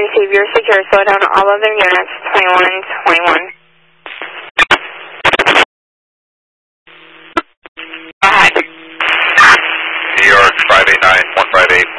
receive your secure. Slow down all other units. 2121. New York 589, 158,